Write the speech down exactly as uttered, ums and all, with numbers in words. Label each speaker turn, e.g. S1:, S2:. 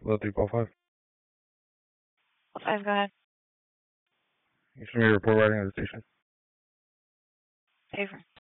S1: Hello, three four five.
S2: Five, go ahead.
S1: You send me a report writing at the station.
S2: Paper.